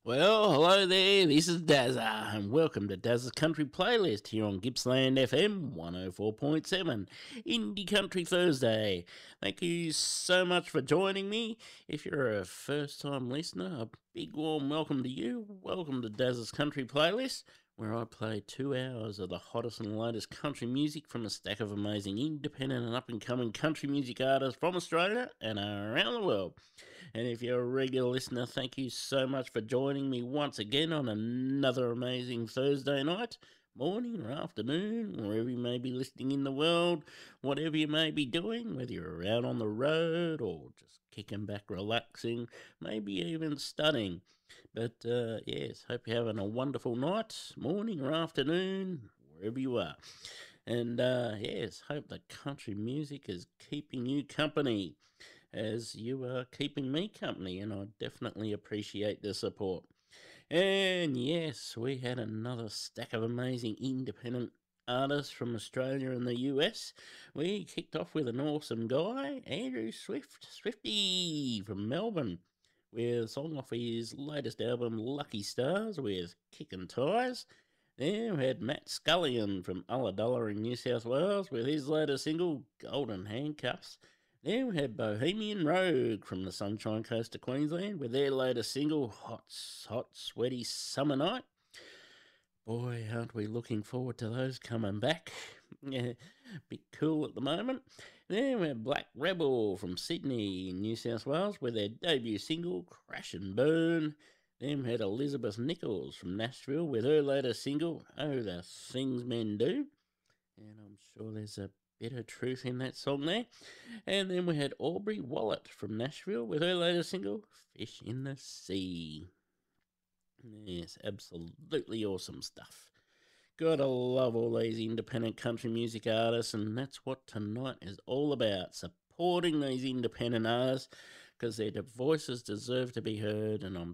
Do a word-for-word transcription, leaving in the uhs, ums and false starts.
Well, hello there. This is Dazza, and welcome to Dazza's Country Playlist here on Gippsland F M one oh four point seven, Indie Country Thursday. Thank you so much for joining me. If you're a first time listener, a big warm welcome to you. Welcome to Dazza's Country Playlist, where I play two hours of the hottest and latest country music from a stack of amazing independent and up and coming country music artists from Australia and around the world. And if you're a regular listener, thank you so much for joining me once again on another amazing Thursday night, morning, or afternoon, wherever you may be listening in the world, whatever you may be doing, whether you're out on the road or just kicking back, relaxing, maybe even studying. But uh, yes, hope you're having a wonderful night, morning, or afternoon, wherever you are. And uh, yes, hope the country music is keeping you company as you are keeping me company, and I definitely appreciate the support. And yes, we had another stack of amazing independent artists from Australia and the U S. We kicked off with an awesome guy, Andrew Swift, Swifty from Melbourne, with a song off his latest album, Lucky Stars, with Kickin' Tires. Then we had Matt Scullion from Ulladulla in New South Wales with his latest single, Golden Handcuffs. Then we had Bohemian Rogue from the Sunshine Coast of Queensland with their latest single, Hot, Hot, Sweaty Summer Night. Boy, aren't we looking forward to those coming back. Yeah, bit cool at the moment. Then we had Black Rebel from Sydney in New South Wales with their debut single, Crash and Burn. Then we had Elizabeth Nichols from Nashville with her latest single, Oh, the Things Men Do. And I'm sure there's a bit of truth in that song there. And then we had Aubrey Wallet from Nashville with her latest single, Fish in the Sea. Yes, absolutely awesome stuff. Gotta love all these independent country music artists, and that's what tonight is all about, supporting these independent artists because their voices deserve to be heard, and I'm